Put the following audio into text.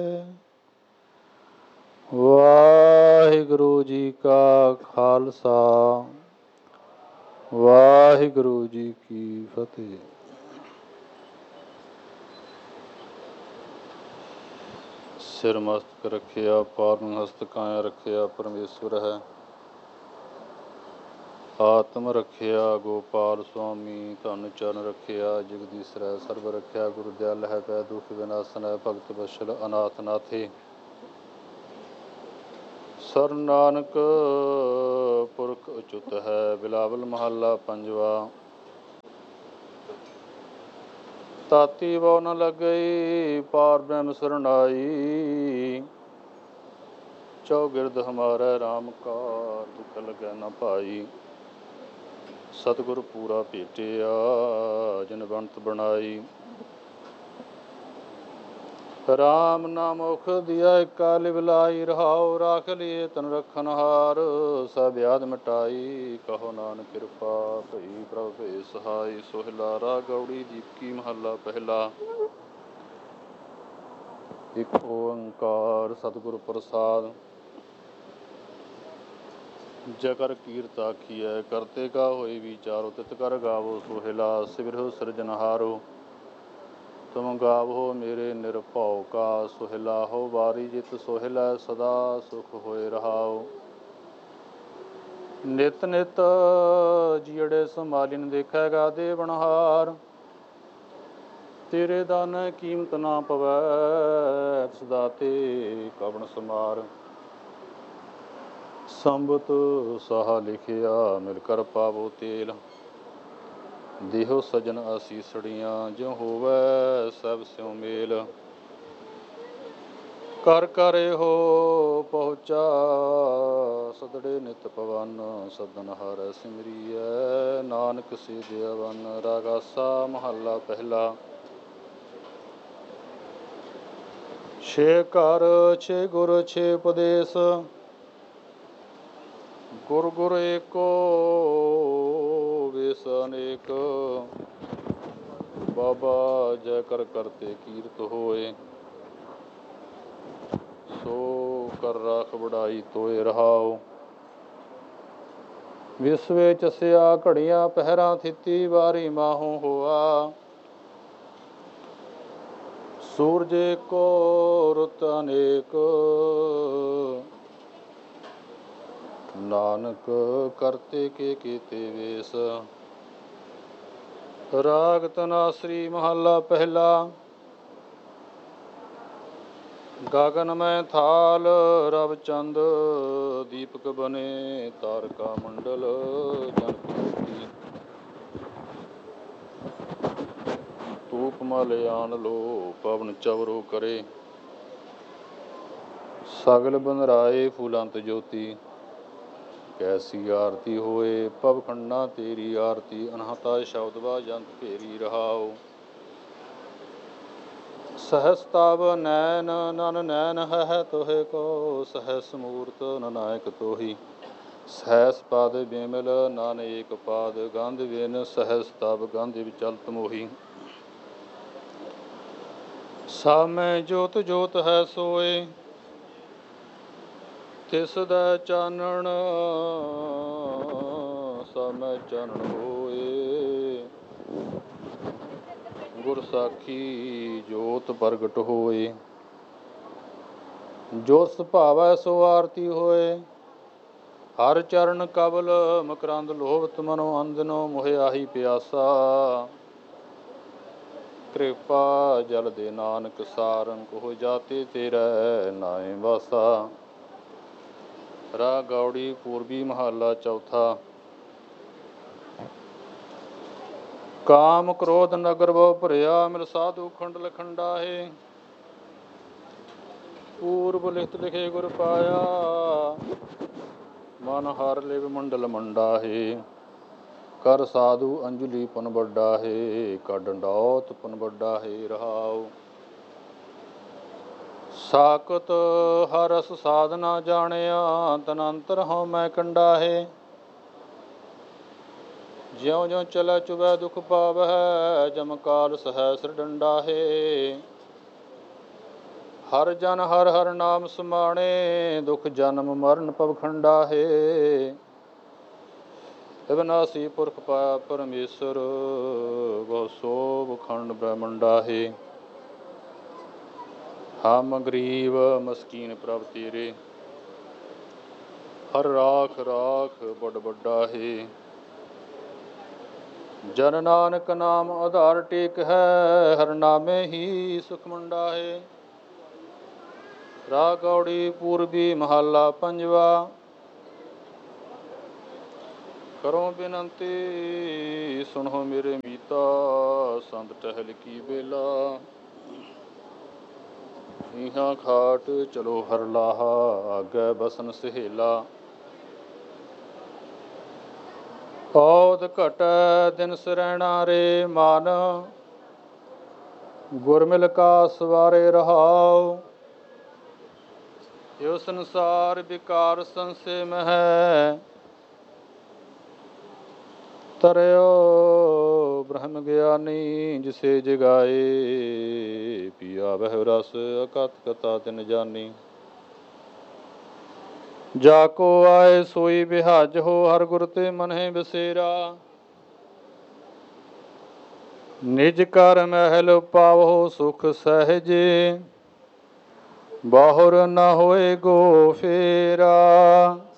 ਵਾਹਿਗੁਰੂ ਜੀ ਕਾ ਖਾਲਸਾ, ਵਾਹਿਗੁਰੂ ਜੀ ਕੀ ਫਤਿਹ। ਸਿਰ ਮਸਤਕ ਰੱਖਿਆ, ਪਾਰਨ ਹਸਤ ਕਾਇਆ ਰੱਖਿਆ, ਪਰਮੇਸ਼ਵਰ ਹੈ। ਆਤਮ ਰੱਖਿਆ, ਗੋਪਾਲ ਸੁਆਮੀ ਧਨ ਚਰਨ ਰੱਖਿਆ, ਜਗਦੀਸ਼ਰੈ ਸਰਬ ਰੱਖਿਆ, ਗੁਰੂ ਦਿਆਲ ਹੈ ਪੈ ਦੁਖ ਵਿਨਾਸ਼ਨ ਹੈ, ਭਗਤ ਬਸ਼ਲ ਅਨਾਥ ਨਾਥੇ। ਸਰ ਨਾਨਕ ਪੁਰਖ ਉਚੁਤ ਹੈ, ਬਿਲਾਵਲ ਮਹੱਲਾ ਪੰਜਵਾ। ਤਾਤੀ ਬਹੁ ਨ ਲੱਗਈ, ਪਾਰ ਬ੍ਰਹਮ ਸਰਨਾਈ। ਚੌਗਿਰਦ ਹਮਾਰਾ ਰਾਮ ਕਾ, ਦੁਖ ਲਗੈ ਨ ਭਾਈ। ਸਤਿਗੁਰ ਪੂਰਾ ਭੇਟਿਆ, ਜਿਨ ਬਣਤ ਬਣਾਈ। ਰਾਮ ਨਾਮ ਔਖ ਦਿਆ, ਏਕਾ ਲਿਵ ਲਾਈ। ਰਹਾਉ ਰਾਖ ਲਿਏ ਤਨ ਰਖਨ ਹਾਰ, ਸਭ ਬਿਆਦ ਮਿਟਾਈ। ਕਹੋ ਨਾਨਕ ਕਿਰਪਾ ਭਈ, ਪ੍ਰਭ ਭਏ ਸਹਾਈ। ਸੋਹਿਲਾ ਰਾਗ ਗੌੜੀ ਦੀਪਕੀ ਮਹੱਲਾ ਪਹਿਲਾ। ਇਕ ਓੰਕਾਰ ਸਤਿਗੁਰ ਪ੍ਰਸਾਦ। ਜਕਰ ਕੀਰਤ ਆਖੀਐ, ਕਰਤੇ ਕਾ ਹੋਏ ਵਿਚਾਰੋ। ਤਿਤ ਕਰ ਗਾਵੋ ਸੋਹਿਲਾ, ਸਿਮਰਹੁ ਸਿਰਜਨਹਾਰੋ। ਤੁਮ ਗਾਵੋ ਮੇਰੇ ਨਿਰਭਉ ਕਾ, ਸੋਹਿਲਾ ਹੋ ਵਾਰੀ ਜਿਤ ਸੋਹਿਲੈ। ਸਦਾ ਸੁਖ ਹੋਏ ਰਹਾਉ। ਨਿਤ ਨਿਤ ਜੀਅੜੇ ਸੰਭਾਲਿਨ, ਦੇਖੈਗਾ ਦੇਵਨਹਾਰ। ਤੇਰੇ ਦਾਨੈ ਕੀਮਤ ਨਾ ਪਵੈ, ਸਦਾ ਤੇ ਕਵਣ ਸਮਾਰ। ਸੰਬਤ ਸਾਹਾ ਲਿਖਿਆ, ਮਿਲ ਕਰ ਪਾਵੋ ਤੇਲ। ਦੇਹੋ ਸਜਨ ਅਸੀਸੜੀਆਂ, ਜਿਉ ਹੋਵੈ ਸਭ ਸਿਉ ਮੇਲ। ਕਰ ਕਰ ਇਹੋ ਪਹੁੰਚਾ, ਸਦੜੇ ਨਿਤ ਪਵਨ। ਸਦਨ ਹਰਿ ਸਿਮਰੀਐ, ਨਾਨਕ ਸੇਵਿਆ ਵਨ। ਰਾਗਾਸਾ ਮਹੱਲਾ ਪਹਿਲਾ। ਛੇ ਘਰ ਛੇ ਗੁਰ ਛੇ ਉਪਦੇਸ, ਗੁਰ ਗੁਰ ਏਕੋ ਵੇਸ ਅਨੇਕ। ਬਾਬਾ ਜੈ ਕਰ ਕਰਤੇ ਕੀਰਤ ਹੋਏ, ਸੋ ਕਰ ਰਾਖ ਵਡਾਈ ਤੋਏ ਰਹਾਉ। ਵਿਸਵੇ ਚਸਿਆ ਘੜੀਆਂ ਪਹਿਰਾਂ, ਥਿਤੀ ਵਾਰੀ ਮਾਹੂ ਹੋਆ। ਸੂਰਜ ਏਕੋ ਰੁੱਤ ਅਨੇਕ, ਨਾਨਕ ਕਰਤੇ ਕੇ ਕੀਤੇ ਵੇਸ। ਰਾਗ ਧਨਾਸਰੀ ਮਹੱਲਾ ਪਹਿਲਾ। ਗਗਨ ਮੈਂ ਥਾਲ ਰਵ ਚੰਦ, ਦੀਪਕ ਬਨੇ ਤਾਰਕਾ ਮੰਡਲ। ਜਨਕ ਧੂਪ ਮਲ ਆਨ ਲੋ, ਪਵਨ ਚਵਰੋ ਕਰੇ। ਸਗਲ ਬੰਧਰਾਏ ਫੁਲੰਤ ਜੋਤੀ, ਕੈਸੀ ਆਰਤੀ ਹੋਏ। ਭਵ ਖੰਡਾਂ ਤੇਰੀ ਆਰਤੀ, ਅਨਹਤਾ ਸ਼ਬਦ ਬਾਜੰਤ ਘੇਰੀ ਰਹਾਉ। ਸਹਸ ਤਵ ਨੈਨ ਨਨ ਨੈਨ ਹੈ ਤੋਹਿ ਕੋ, ਸਹਸ ਮੂਰਤ ਨਨਾਇਕ ਤੋਹੀ। ਸਹਸ ਪਦ ਬਿਮਲ ਨਨ ਏਕ ਪਾਦ, ਗੰਧ ਬਿਨ ਸਹਸ ਤਵ ਗੰਧ ਵਿਚਲਤ ਮੋਹੀ। ਸਭ ਮੈਂ ਜੋਤ ਜੋਤ ਹੈ ਸੋਏ, ਤਿਸ ਦੈ ਚਾਨਣ ਸਭ ਮੈਂ ਚਾਨਣ ਹੋਏ। ਗੁਰ ਸਾਖੀ ਜੋਤ ਪ੍ਰਗਟ ਹੋਏ, ਜੋ ਸੁਭਾਵੈ ਸੋ ਆਰਤੀ ਹੋਏ। ਹਰ ਚਰਨ ਕਬਲ ਮਕਰੰਦ ਲੋਭਤ, ਮਨੋ ਅੰਧਨੋ ਮੋਹਿ ਆਹੀ ਪਿਆਸਾ। ਕਿਰਪਾ ਜਲ ਦੇ ਨਾਨਕ ਸਾਰੰ, ਕਹੋ ਜਾਤੇ ਤੇਰੈ ਨਾਏ ਵਾਸਾ। ਰਾਗ ਗੌੜੀ ਪੂਰਬੀ ਮਹੱਲਾ ਚੌਥਾ। ਕਾਮ ਕ੍ਰੋਧ ਨਗਰ ਬਹੁ ਭਰਿਆ, ਮਿਲ ਸਾਧੂ ਖੰਡਲ ਖੰਡਾਹੇ। ਪੂਰਬ ਲਿਖਤ ਲਿਖੇ ਗੁਰ ਪਾਇਆ, ਮਨ ਹਰ ਲਿਵ ਮੰਡਲ ਮੰਡਾਹੇ। ਕਰ ਸਾਧੂ ਅੰਜਲੀ ਪੁਨ ਵੱਡਾਹੇ, ਕਰ ਡੰਡੌਤ ਪੁਨ ਵੱਡਾਹੇ ਰਹਾਉ। ਸਾਕਤ ਹਰ ਰਸ ਸਾਧਨਾ ਜਾਣਿਆ, ਤਨ ਅੰਤਰ ਹਉ ਮੈਂ ਕੰਡਾਹੇ। ਜਿਉ ਜਿਉ ਚਲੈ ਚੁਬੈ ਦੁਖ ਪਾਵਹਿ, ਜਮ ਕਾਲ ਸਹੈ ਸਿਰ ਡੰਡਾਹੇ। ਹਰ ਜਨ ਹਰ ਹਰ ਨਾਮ ਸਮਾਣੇ, ਦੁਖ ਜਨਮ ਮਰਨ ਭਵ ਖੰਡਾਹੇ। ਅਵਿਨਾਸੀ ਪੁਰਖ ਪਾਇਆ ਪਰਮੇਸ਼ਰ, ਬਹੁ ਸੋਭ ਖੰਡ ਬ੍ਰਹਮੰਡਾਹੇ। ਹਮ ਗਰੀਬ ਮਸਕੀਨ ਪ੍ਰਭ ਤੇਰੇ, ਹਰ ਰਾਖ ਰਾਖ ਬੜ ਵੱਡਾ ਹੈ। ਜਨ ਨਾਨਕ ਨਾਮ ਆਧਾਰ ਟੇਕ ਹੈ, ਹਰ ਨਾਮੇ ਹੀ ਸੁਖ ਮੰਡਾ ਹੈ। ਰਾਗ ਗੌੜੀ ਪੂਰਬੀ ਮਹੱਲਾ ਪੰਜਵਾ। ਕਰੋ ਬੇਨੰਤੀ ਸੁਣੋ ਮੇਰੇ ਮੀਤਾ, ਸੰਤ ਟਹਿਲ ਕੀ ਬੇਲਾ। ਇਹਾਂ ਖਾਟ ਚਲੋ ਹਰ ਲਾਹਾ, ਆਗੇ ਬਸਨ ਸਹੇਲਾ। ਔਦ ਘਟੈ ਦਿਨ ਸਰੈਣਾ ਰੇ ਮਨ, ਗੁਰ ਮਿਲ ਕਾ ਸਵਾਰੇ ਰਹਾਉ। ਏਉ ਸੰਸਾਰ ਵਿਕਾਰ ਸੰਸੇ ਮਹਿ, ਤਰਿਓ ਬ੍ਰਹਮ ਗਿਆਨੀ ਜਿਸੇ ਜਗਾਏ। ਪੀਆ ਬਹਿ ਰਸ ਅਕਥ ਕਥਾ ਤਿਨ ਜਾਨੀ, ਜਾ ਕੋ ਆਏ ਸੋਈ ਬਿਹਾਜ ਹੋ, ਹਰ ਗੁਰ ਤੇ ਮਨਹਿ ਬਸੇਰਾ। ਨਿਜ ਕਰ ਮਹਿਲ ਪਾਵੋ ਸੁਖ ਸਹਿਜੇ, ਬਾਹੁਰ ਨ ਹੋਏ ਗੋ ਫੇਰਾ।